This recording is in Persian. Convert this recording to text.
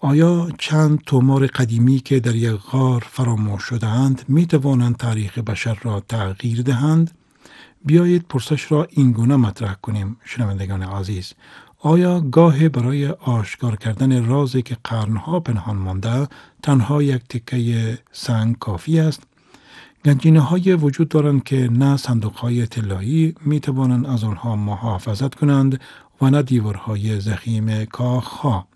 آیا چند تومار قدیمی که در یک غار فراموش شده‌اند می توانند تاریخ بشر را تغییر دهند؟ بیایید پرسش را این گونه مطرح کنیم شنوندگان عزیز. آیا گاه برای آشکار کردن رازی که قرنها پنهان مانده تنها یک تکه سنگ کافی است؟ گنجینه های وجود دارند که نه صندوق های طلایی می توانند از آنها محافظت کنند و نه دیوارهای ضخیم کاخ ها.